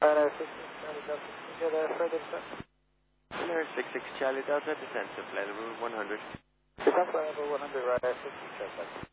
Radar 66 Charlie Delta, can you get a further descent? Radar 66 Charlie Delta, descent to flight level 100. Descent flight level 100, Radar 66 Charlie Delta.